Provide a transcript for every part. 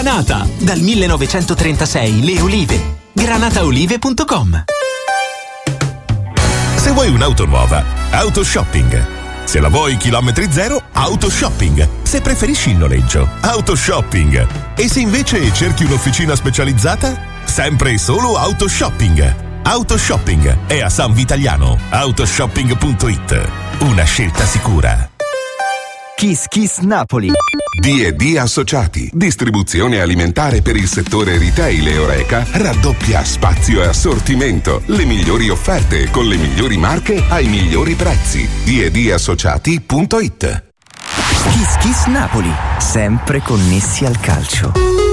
Granata, dal 1936 le olive. Granataolive.com. Se vuoi un'auto nuova, Autoshopping. Se la vuoi chilometri zero, Autoshopping. Se preferisci il noleggio, Autoshopping. E se invece cerchi un'officina specializzata, sempre e solo Autoshopping. Autoshopping è a San Vitaliano. Autoshopping.it. Una scelta sicura. Kiss Kiss Napoli. D&D Associati, distribuzione alimentare per il settore retail e Horeca, raddoppia spazio e assortimento, le migliori offerte con le migliori marche ai migliori prezzi. D&Dassociati.it. Kiss Kiss Napoli, sempre connessi al calcio.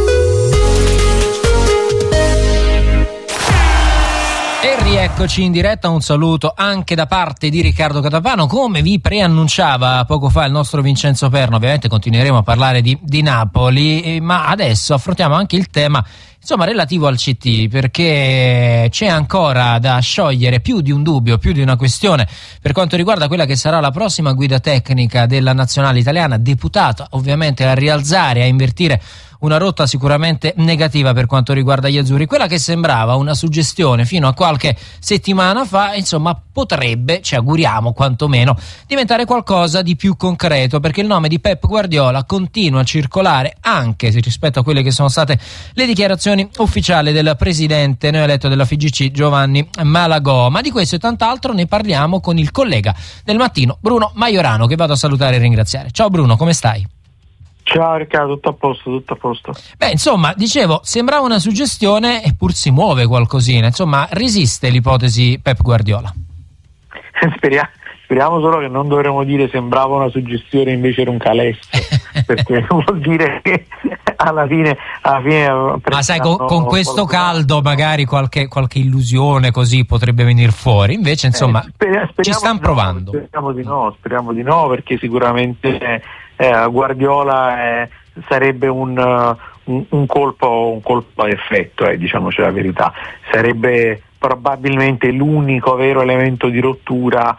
E rieccoci in diretta, un saluto anche da parte di Riccardo Catapano. Come vi preannunciava poco fa il nostro Vincenzo Perno, ovviamente continueremo a parlare di Napoli, ma adesso affrontiamo anche il tema relativo al CT, perché c'è ancora da sciogliere più di un dubbio, più di una questione per quanto riguarda quella che sarà la prossima guida tecnica della nazionale italiana, deputata ovviamente a rialzare, a invertire una rotta sicuramente negativa per quanto riguarda gli azzurri. Quella che sembrava una suggestione fino a qualche settimana fa, potrebbe, ci auguriamo quantomeno, diventare qualcosa di più concreto, perché il nome di Pep Guardiola continua a circolare anche rispetto a quelle che sono state le dichiarazioni ufficiali del presidente neoeletto della FIGC Giovanni Malagò. Ma di questo e tant'altro ne parliamo con il collega del mattino Bruno Maiorano, che vado a salutare e ringraziare. Ciao Bruno, come stai? Ciao Riccardo, tutto a posto. Dicevo, sembrava una suggestione eppur si muove qualcosina, resiste l'ipotesi Pep Guardiola. Speriamo solo che non dovremo dire sembrava una suggestione invece era un calestro, perché vuol dire che alla fine ma sai, con questo caldo magari qualche illusione così potrebbe venire fuori, invece ci stanno provando. Speriamo di no, perché sicuramente Guardiola sarebbe un colpo a effetto, diciamoci la verità. Sarebbe probabilmente l'unico vero elemento di rottura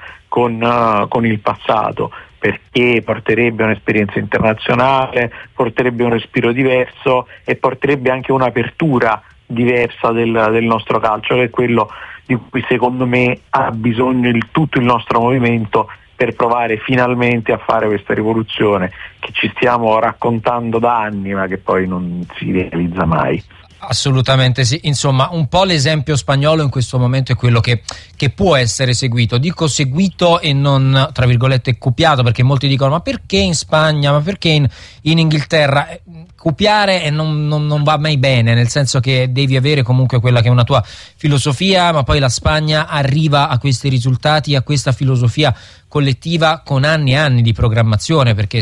con il passato, perché porterebbe un'esperienza internazionale, porterebbe un respiro diverso e porterebbe anche un'apertura diversa del nostro calcio, che è quello di cui secondo me ha bisogno tutto il nostro movimento per provare finalmente a fare questa rivoluzione che ci stiamo raccontando da anni ma che poi non si realizza mai. Assolutamente sì, un po' l'esempio spagnolo in questo momento è quello che può essere seguito. Dico seguito e non tra virgolette copiato, perché molti dicono ma perché in Spagna, ma perché in Inghilterra? Copiare non va mai bene, nel senso che devi avere comunque quella che è una tua filosofia, ma poi la Spagna arriva a questi risultati, a questa filosofia collettiva con anni e anni di programmazione, perché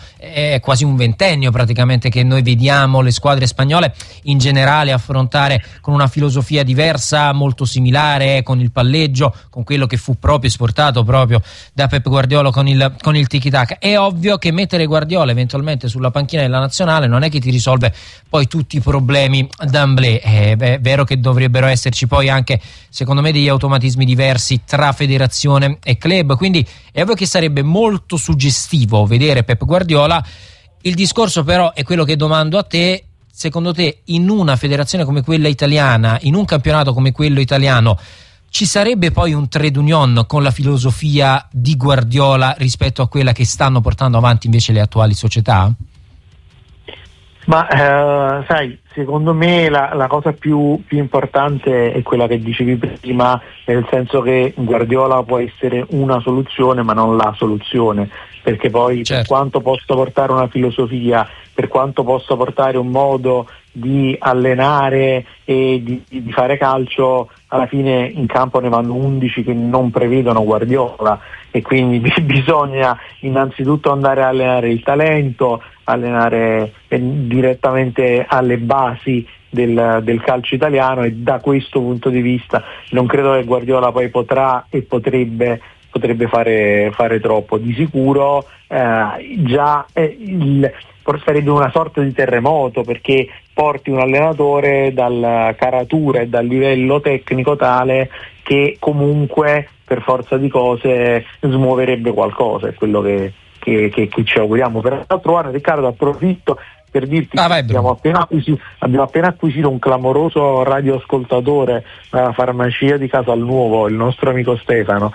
è quasi un ventennio praticamente che noi vediamo le squadre spagnole in generale affrontare con una filosofia diversa, molto similare, con il palleggio, con quello che fu proprio esportato proprio da Pep Guardiola con il tiki-taka. È ovvio che mettere Guardiola eventualmente sulla panchina della nazionale non è che ti risolve poi tutti i problemi d'emblée. È vero che dovrebbero esserci poi anche, secondo me, degli automatismi diversi tra federazione e club, quindi è ovvio che sarebbe molto suggestivo vedere Pep Guardiola. Il discorso però è quello che domando a te: secondo te in una federazione come quella italiana, in un campionato come quello italiano, ci sarebbe poi un trade union con la filosofia di Guardiola rispetto a quella che stanno portando avanti invece le attuali società? Ma secondo me la cosa più importante è quella che dicevi prima, nel senso che Guardiola può essere una soluzione ma non la soluzione, perché poi per quanto possa portare una filosofia, per quanto possa portare un modo di allenare e di fare calcio, alla fine in campo ne vanno 11 che non prevedono Guardiola, e quindi bisogna innanzitutto andare a allenare il talento, allenare direttamente alle basi del calcio italiano, e da questo punto di vista non credo che Guardiola poi potrà e potrebbe fare troppo. Di sicuro sarebbe una sorta di terremoto, perché porti un allenatore dalla caratura e dal livello tecnico tale che comunque per forza di cose smuoverebbe qualcosa, è quello che ci auguriamo. Peraltro, guarda Riccardo, approfitto per dirti abbiamo appena acquisito un clamoroso radioascoltatore dalla farmacia di Casalnuovo, il nostro amico Stefano.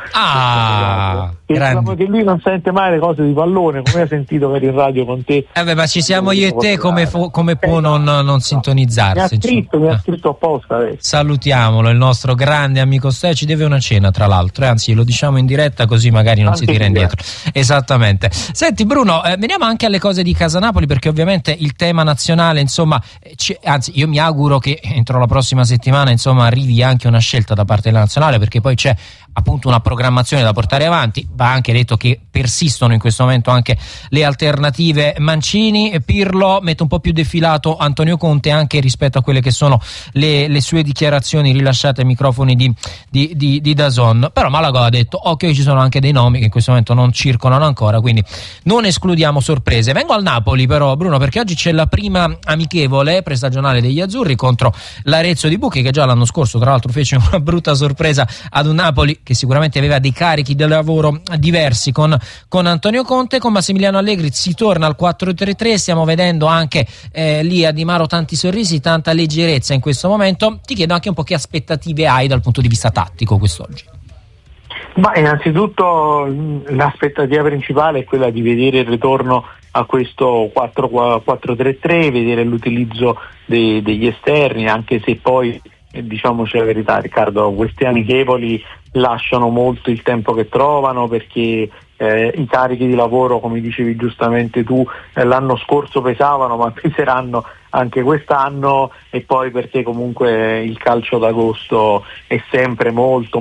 Che lui non sente mai le cose di pallone, come hai sentito per il radio con te. Ma ci siamo io e te, come può non sintonizzarsi? Mi ha scritto apposta. Salutiamolo, il nostro grande amico Ste, ci deve una cena tra l'altro, anzi lo diciamo in diretta così magari non si tira indietro. Esattamente. Senti Bruno, veniamo anche alle cose di Casa Napoli, perché ovviamente il tema nazionale, insomma, anzi io mi auguro che entro la prossima settimana, insomma, arrivi anche una scelta da parte della nazionale, perché poi c'è appunto una programmazione da portare avanti. Va anche detto che persistono in questo momento anche le alternative. Mancini e Pirlo mette un po' più defilato Antonio Conte anche rispetto a quelle che sono le sue dichiarazioni rilasciate ai microfoni di DAZN. Però Malago ha detto ok, ci sono anche dei nomi che in questo momento non circolano ancora, quindi non escludiamo sorprese. Vengo al Napoli però, Bruno, perché oggi c'è la prima amichevole prestagionale degli azzurri contro l'Arezzo di Bucchi, che già l'anno scorso tra l'altro fece una brutta sorpresa ad un Napoli che sicuramente aveva dei carichi di lavoro diversi con Antonio Conte. Con Massimiliano Allegri si torna al 4-3-3, stiamo vedendo anche lì a Di Maro tanti sorrisi, tanta leggerezza in questo momento. Ti chiedo anche un po' che aspettative hai dal punto di vista tattico quest'oggi. Ma innanzitutto l'aspettativa principale è quella di vedere il ritorno a questo 4-3-3, vedere l'utilizzo degli esterni, anche se poi diciamoci la verità, Riccardo, questi amichevoli lasciano molto il tempo che trovano, perché i carichi di lavoro, come dicevi giustamente tu, l'anno scorso pesavano, ma peseranno anche quest'anno, e poi perché comunque il calcio d'agosto è sempre molto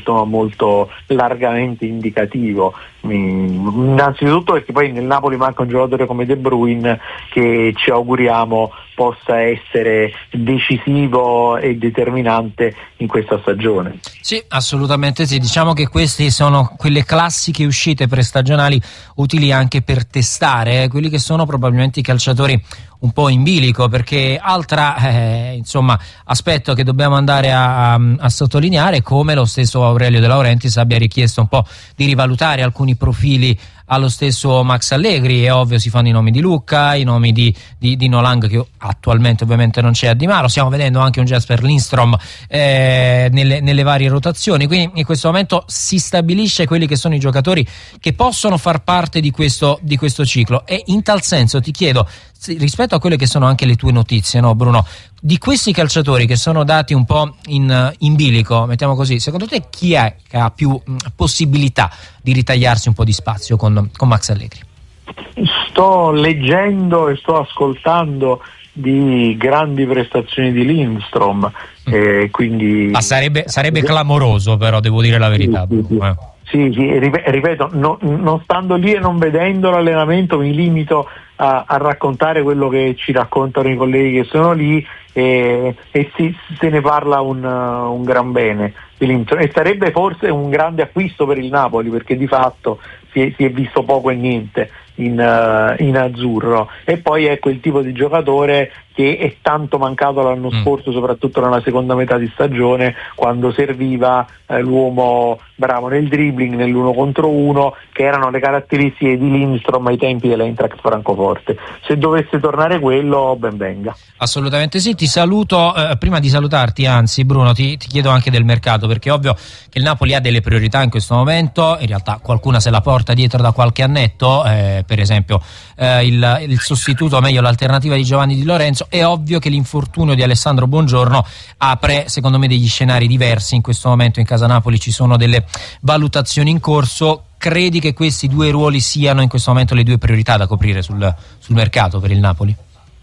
largamente indicativo. Innanzitutto perché poi nel Napoli manca un giocatore come De Bruyne, che ci auguriamo possa essere decisivo e determinante in questa stagione. Sì, assolutamente sì. Diciamo che queste sono quelle classiche uscite prestagionali utili anche per testare quelli che sono probabilmente i calciatori un po' in bilico, perché insomma aspetto che dobbiamo andare a sottolineare, come lo stesso Aurelio De Laurentiis abbia richiesto un po' di rivalutare alcuni profili allo stesso Max Allegri. È ovvio, si fanno i nomi di Lucca, i nomi di Nolang, che attualmente ovviamente non c'è, a Di Maro, stiamo vedendo anche un Jesper Lindstrom nelle varie rotazioni, quindi in questo momento si stabilisce quelli che sono i giocatori che possono far parte di questo ciclo. E in tal senso ti chiedo, rispetto a quelle che sono anche le tue notizie, no Bruno, di questi calciatori che sono dati un po' in bilico, mettiamo così, secondo te chi è che ha più possibilità di ritagliarsi un po' di spazio con Max Allegri? Sto leggendo e sto ascoltando di grandi prestazioni di Lindstrom, quindi ma sarebbe clamoroso, però devo dire la verità. Sì, ripeto, non stando lì e non vedendo l'allenamento, mi limito a raccontare quello che ci raccontano i colleghi che sono lì, e se ne parla un gran bene di Lindstrom, e sarebbe forse un grande acquisto per il Napoli, perché di fatto si è visto poco e niente in azzurro. E poi è quel tipo di giocatore che è tanto mancato l'anno scorso, soprattutto nella seconda metà di stagione, quando serviva l'uomo bravo nel dribbling, nell'1 contro 1, che erano le caratteristiche di Lindstrom ai tempi dell'Eintracht Francoforte. Se dovesse tornare quello, ben venga. Assolutamente sì. Ti saluto, prima di salutarti, anzi Bruno, ti chiedo anche del mercato, perché è ovvio che il Napoli ha delle priorità in questo momento, in realtà qualcuna se la porta dietro da qualche annetto, per esempio il sostituto, o meglio l'alternativa di Giovanni Di Lorenzo. È ovvio che l'infortunio di Alessandro Buongiorno apre secondo me degli scenari diversi. In questo momento in Casa Napoli ci sono delle valutazioni in corso. Credi che questi due ruoli siano in questo momento le due priorità da coprire sul mercato per il Napoli?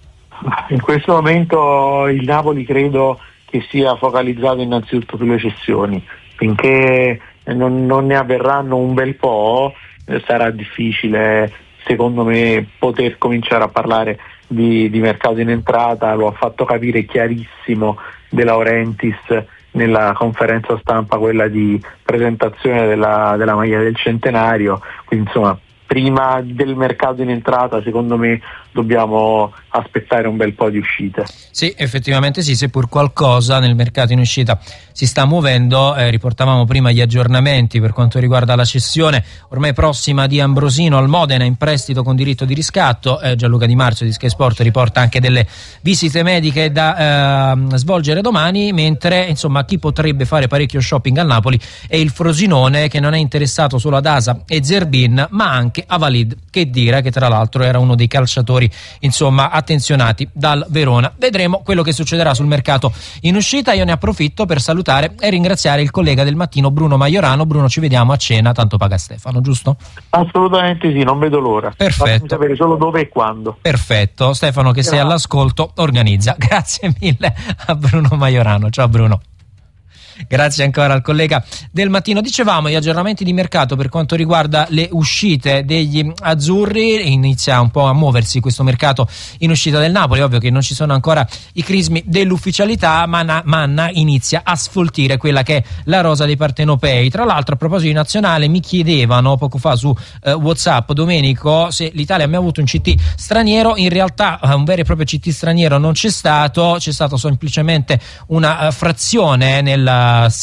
In questo momento il Napoli credo che sia focalizzato innanzitutto sulle cessioni. Finché non ne avverranno un bel po', sarà difficile secondo me poter cominciare a parlare di mercato in entrata. Lo ha fatto capire chiarissimo De Laurentiis nella conferenza stampa, quella di presentazione della maglia del centenario. Quindi insomma, prima del mercato in entrata secondo me dobbiamo aspettare un bel po' di uscite. Sì, effettivamente sì, seppur qualcosa nel mercato in uscita si sta muovendo. Riportavamo prima gli aggiornamenti per quanto riguarda la cessione ormai prossima di Ambrosino al Modena in prestito con diritto di riscatto. Gianluca Di Marzio di Sky Sport riporta anche delle visite mediche da svolgere domani, mentre insomma chi potrebbe fare parecchio shopping al Napoli è il Frosinone, che non è interessato solo ad Asa e Zerbin ma anche a Valid, che dire che tra l'altro era uno dei calciatori insomma attenzionati dal Verona. Vedremo quello che succederà sul mercato in uscita. Io ne approfitto per salutare e ringraziare il collega del mattino Bruno Maiorano. Bruno, ci vediamo a cena, tanto paga Stefano, giusto? Assolutamente sì, non vedo l'ora. Perfetto. Fatemi sapere solo dove e quando. Perfetto, Stefano che sei all'ascolto organizza. Grazie mille a Bruno Maiorano. Ciao Bruno. Grazie ancora al collega del mattino. Dicevamo gli aggiornamenti di mercato per quanto riguarda le uscite degli azzurri. Inizia un po' a muoversi questo mercato in uscita del Napoli. Ovvio che non ci sono ancora i crismi dell'ufficialità, ma Manna inizia a sfoltire quella che è la rosa dei partenopei. Tra l'altro, a proposito di nazionale, mi chiedevano poco fa su WhatsApp, Domenico, se l'Italia ha mai avuto un CT straniero. In realtà un vero e proprio CT straniero non c'è stato semplicemente una frazione nel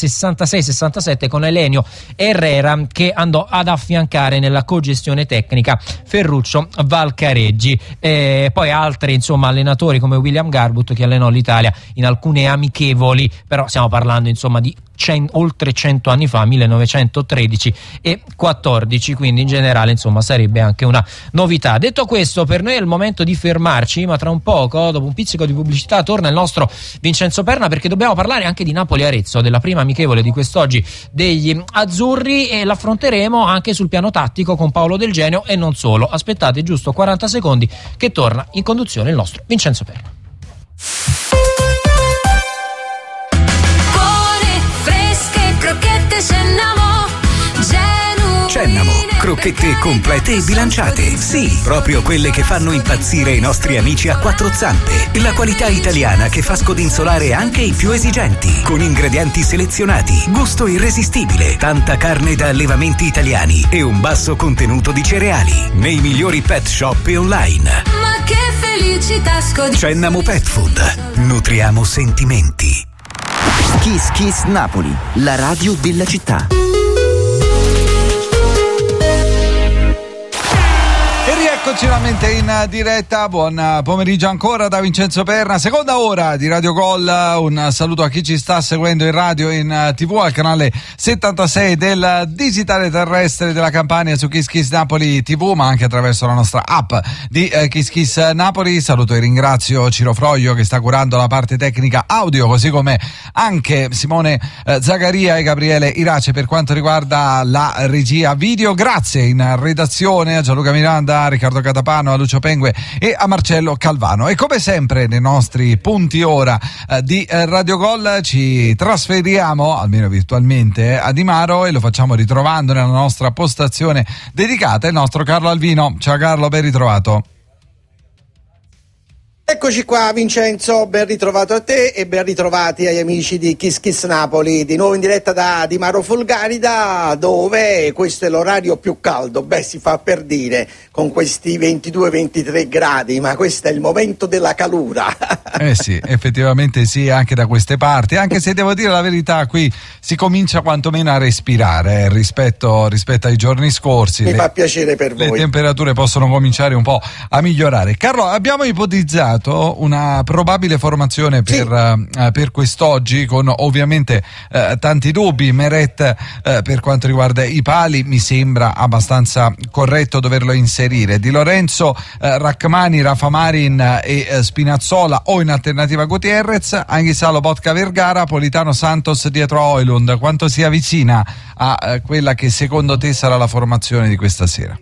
66-67 con Elenio Herrera che andò ad affiancare nella cogestione tecnica Ferruccio Valcareggi, poi altri insomma allenatori come William Garbutt che allenò l'Italia in alcune amichevoli, però stiamo parlando insomma di oltre 100 anni fa, 1913 e 14, quindi in generale insomma sarebbe anche una novità. Detto questo, per noi è il momento di fermarci, ma tra un poco, dopo un pizzico di pubblicità, torna il nostro Vincenzo Perna, perché dobbiamo parlare anche di Napoli-Arezzo, della prima amichevole di quest'oggi degli azzurri, e l'affronteremo anche sul piano tattico con Paolo Del Genio e non solo. Aspettate giusto 40 secondi che torna in conduzione il nostro Vincenzo Perna. Cennamo, crocchette complete e bilanciate. Sì, proprio quelle che fanno impazzire i nostri amici a quattro zampe. La qualità italiana che fa scodinzolare anche i più esigenti. Con ingredienti selezionati, gusto irresistibile, tanta carne da allevamenti italiani e un basso contenuto di cereali. Nei migliori pet shop e online. Ma che felicità Cennamo Pet Food. Nutriamo sentimenti. Kiss Kiss Napoli, la radio della città. Eccoci nuovamente in diretta, buon pomeriggio ancora da Vincenzo Perna, seconda ora di Radio Gol. Un saluto a chi ci sta seguendo in radio e in TV al canale 76 del digitale terrestre della Campania su Kiss Kiss Napoli TV, ma anche attraverso la nostra app di Kiss Kiss Napoli. Saluto e ringrazio Ciro Froglio che sta curando la parte tecnica audio, così come anche Simone Zagaria e Gabriele Irace per quanto riguarda la regia video. Grazie in redazione a Gianluca Miranda, a Riccardo Catapano, a Lucio Pengue e a Marcello Calvano. E come sempre nei nostri punti ora di Radio Gol ci trasferiamo, almeno virtualmente, a Di Maro, e lo facciamo ritrovando nella nostra postazione dedicata il nostro Carlo Alvino. Ciao Carlo, ben ritrovato. Eccoci qua Vincenzo, ben ritrovato a te e ben ritrovati agli amici di Kiss Kiss Napoli, di nuovo in diretta da Di Maro Folgarida, dove questo è l'orario più caldo, si fa per dire, con questi 22-23 gradi, ma questo è il momento della calura. Sì, effettivamente sì, anche da queste parti, anche se devo dire la verità, qui si comincia quantomeno a respirare rispetto ai giorni scorsi. Mi fa piacere per voi. Le temperature possono cominciare un po' a migliorare. Carlo, abbiamo ipotizzato una probabile formazione per quest'oggi, con ovviamente tanti dubbi. Meret per quanto riguarda i pali mi sembra abbastanza corretto doverlo inserire. Di Lorenzo, Rachmani, Rafa Marin e Spinazzola o in alternativa Gutierrez, Anghissà, Lobotka, Vergara, Politano, Santos dietro a Højlund. Quanto si avvicina a quella che secondo te sarà la formazione di questa sera?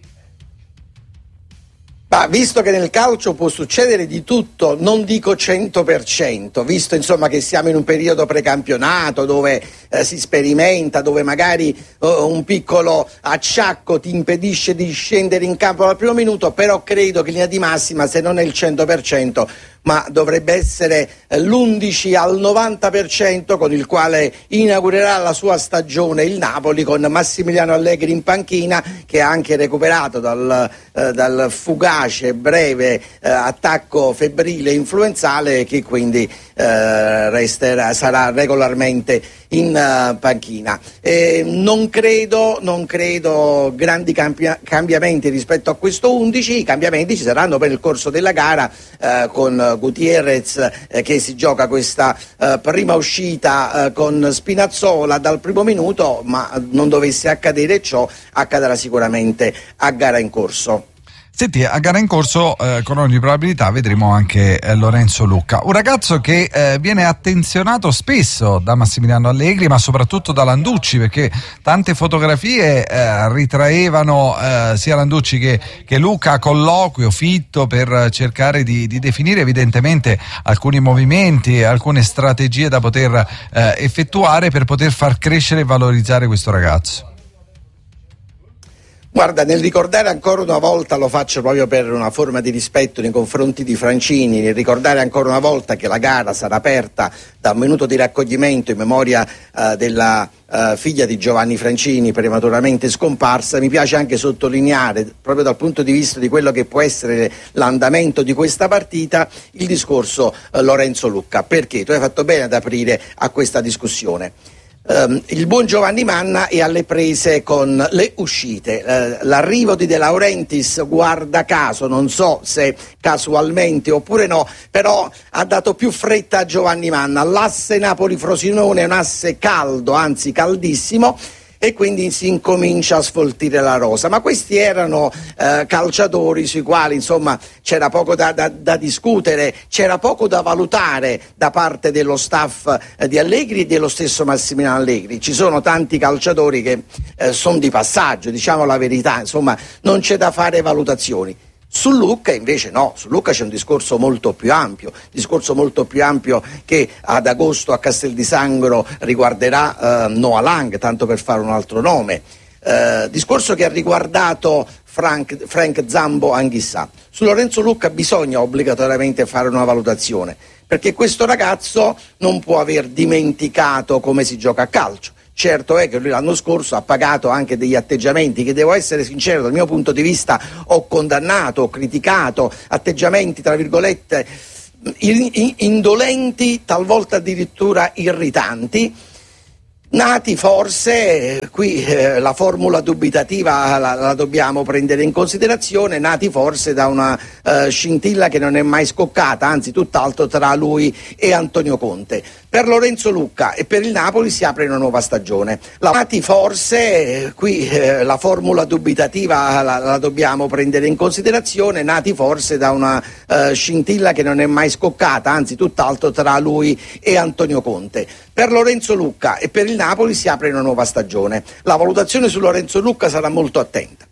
Ma visto che nel calcio può succedere di tutto, non dico 100%, visto insomma che siamo in un periodo precampionato dove si sperimenta, dove magari un piccolo acciacco ti impedisce di scendere in campo al primo minuto, però credo che in linea di massima, se non è il 100%, ma dovrebbe essere l'11 al 90% con il quale inaugurerà la sua stagione il Napoli, con Massimiliano Allegri in panchina, che ha anche recuperato dal fugace breve attacco febbrile influenzale, che quindi sarà regolarmente in panchina. Non credo grandi cambiamenti rispetto a questo 11. I cambiamenti ci saranno per il corso della gara, con Gutierrez che si gioca questa prima uscita con Spinazzola dal primo minuto, ma non dovesse accadere ciò, accadrà sicuramente a gara in corso. Senti, a gara in corso con ogni probabilità vedremo anche Lorenzo Lucca, un ragazzo che viene attenzionato spesso da Massimiliano Allegri, ma soprattutto da Landucci, perché tante fotografie ritraevano sia Landucci che Lucca a colloquio fitto per cercare di definire evidentemente alcuni movimenti, alcune strategie da poter effettuare per poter far crescere e valorizzare questo ragazzo. Guarda, nel ricordare ancora una volta, lo faccio proprio per una forma di rispetto nei confronti di Francini, nel ricordare ancora una volta che la gara sarà aperta da un minuto di raccoglimento in memoria della figlia di Giovanni Francini, prematuramente scomparsa, mi piace anche sottolineare, proprio dal punto di vista di quello che può essere l'andamento di questa partita, il discorso Lorenzo Lucca. Perché? Tu hai fatto bene ad aprire a questa discussione. Il buon Giovanni Manna è alle prese con le uscite. L'arrivo di De Laurentiis, guarda caso, non so se casualmente oppure no, però ha dato più fretta a Giovanni Manna. L'asse Napoli-Frosinone è un asse caldo, anzi caldissimo, e quindi si incomincia a sfoltire la rosa. Ma questi erano calciatori sui quali insomma c'era poco da discutere, c'era poco da valutare da parte dello staff di Allegri e dello stesso Massimiliano Allegri. Ci sono tanti calciatori che sono di passaggio, diciamo la verità, insomma non c'è da fare valutazioni. Su Lucca invece no, su Lucca c'è un discorso molto più ampio che ad agosto a Castel di Sangro riguarderà Noah Lang, tanto per fare un altro nome, discorso che ha riguardato Frank Zambo Anghissà. Su Lorenzo Lucca bisogna obbligatoriamente fare una valutazione, perché questo ragazzo non può aver dimenticato come si gioca a calcio. Certo è che lui l'anno scorso ha pagato anche degli atteggiamenti che, devo essere sincero, dal mio punto di vista ho condannato, ho criticato, atteggiamenti tra virgolette indolenti, talvolta addirittura irritanti, nati forse, qui la formula dubitativa la dobbiamo prendere in considerazione, nati forse da una scintilla che non è mai scoccata, anzi tutt'altro, tra lui e Antonio Conte. Per Lorenzo Lucca e per il Napoli si apre una nuova stagione. Nati forse, qui la formula dubitativa la dobbiamo prendere in considerazione, nati forse da una scintilla che non è mai scoccata, anzi tutt'altro, tra lui e Antonio Conte. Per Lorenzo Lucca e per il Napoli si apre una nuova stagione. La valutazione su Lorenzo Lucca sarà molto attenta.